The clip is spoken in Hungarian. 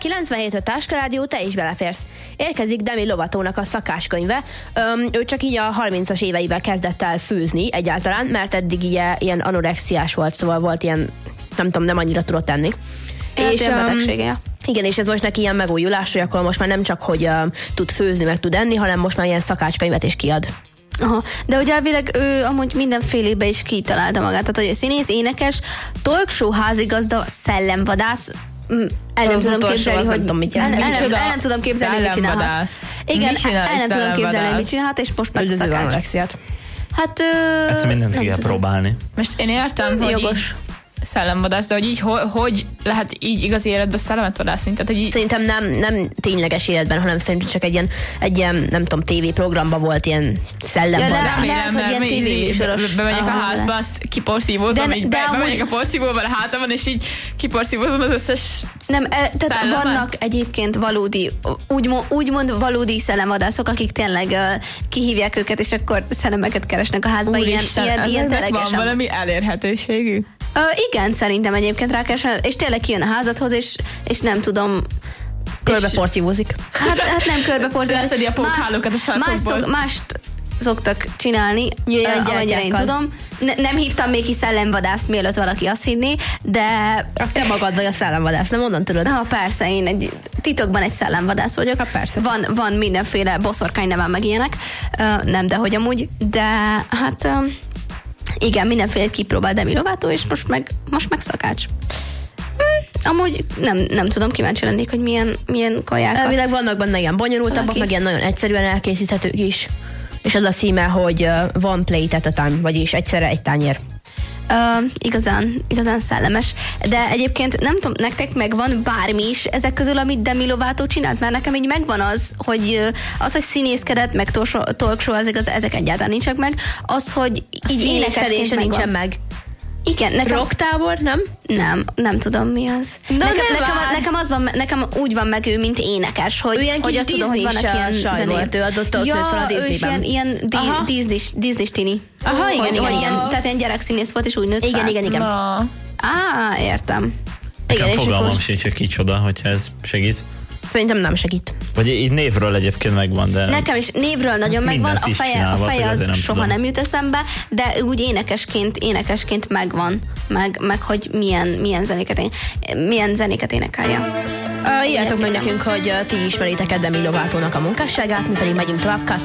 97.5 Táskarádió, te is beleférsz. Érkezik Demi Lovatónak a szakáskönyve. Ő csak így a 30-as éveivel kezdett el főzni egyáltalán, mert eddig ilyen anorexiás volt, szóval volt ilyen, nem tudom, nem annyira tudott tenni. És betegsége. Igen, és ez most neki ilyen megújulás, hogy akkor most már nem csak, hogy tud főzni, meg tud enni, hanem most már ilyen szakácskönyvet is kiad. Aha, de ugye elvileg ő amúgy mindenfélébe is kitalálta magát, tehát hogy színész, énekes, talkshow házigazda, szellemvadász, el nem tudom képzelni, hogy nem tudom képzelni, hogy mit csinálhat. Igen, el nem tudom képzelni, hogy mit csinálhat, és most meg szakács. Hát ezt mindent ki kell próbálni. Most én értem, hogy jogos szellemvadász, de hogy így hogy lehet így igazi életben szellemet vadászni? Tehát, hogy így... Szerintem nem tényleges életben, hanem szerintem csak egy ilyen nem tudom, tévéprogramban volt ilyen szellemvadász. Lehet, hogy ilyen tévéműsoros. Bemegyek a házba, azt kiporszívózom, így bemegyek a porszívóval a hátamon, és így kiporszívózom az összes tehát vannak egyébként valódi, úgymond valódi szellemvadászok, akik tényleg kihívják őket, és akkor szellemeket keresnek a házba. Ilyen ténylegesen. Van valami elérhetőségű? Igen, szerintem egyébként rákeresel, és tényleg kijön a házadhoz, és nem tudom... Körbeporszívózik. Hát nem körbeporszívózik. Leszedi a pókhálókat a sarkokból. Mást szoktak csinálni, amennyire én tudom. Nem hívtam még ki szellemvadászt, mielőtt valaki azt hinné, de... Te magad vagy a szellemvadász, nem onnan tudod? Persze, én titokban egy szellemvadász vagyok. Persze. Van mindenféle boszorkány nevem meg ilyenek. Nem, de hogy amúgy. De hát... Igen, mindenféle kipróbál Demi Lovato, és most meg szakács. Amúgy nem tudom, kíváncsi lennék, hogy milyen kajákat. Elvileg vannak benne ilyen bonyolultabbak, meg ilyen nagyon egyszerűen elkészíthetők is. És az a címe, hogy one plate at a time, vagyis egyszerre egy tányér. Igazán szellemes. De egyébként nem tudom, nektek megvan bármi is ezek közül, amit Demi Lovato csinált? Mert nekem így megvan az, hogy színészkedett, meg talkshow, ezek egyáltalán nincsenek meg. Az, hogy így énekesként nincsen meg. Igen, nekem... Rocktábor, nem? Nem tudom, mi az. Nekem úgy van meg ő, mint énekes, hogy azt tudom, hogy vannak ilyen zenék. Ő adott ott fel a Disney-ben. Ilyen Disney tini. Aha, igen. Tehát ilyen gyerekszínész volt, és úgy nőtt fel. Igen. Értem. Nekem fogalmam sincs, hogy kicsoda, hogyha ez segít. Szerintem nem segít. Vagy így névről egyébként megvan, de... Nekem is névről nagyon megvan, a feje az soha nem jut eszembe, de úgy énekesként megvan, meg hogy milyen zenéket énekelje. Írjátok meg nekünk, hogy ti ismeritek Demi Lovatónak a munkásságát, mi pedig megyünk tovább.